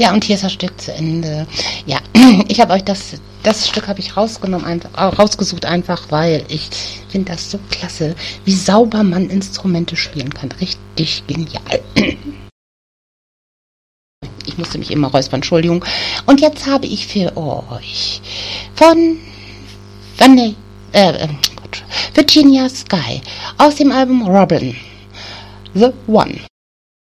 Ja, und hier ist das Stück zu Ende. Ja, ich habe euch das Stück habe ich rausgesucht, einfach weil ich finde das so klasse, wie sauber man Instrumente spielen kann. Richtig genial. Ich musste mich immer räuspern, Entschuldigung. Und jetzt habe ich für euch von Virginia Sky aus dem Album Robin, The One.